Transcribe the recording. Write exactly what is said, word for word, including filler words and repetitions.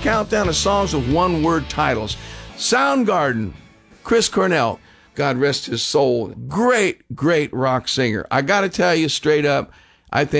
countdown of songs with one-word titles. Soundgarden, Chris Cornell, God rest his soul. Great, great rock singer. I got to tell you straight up, I think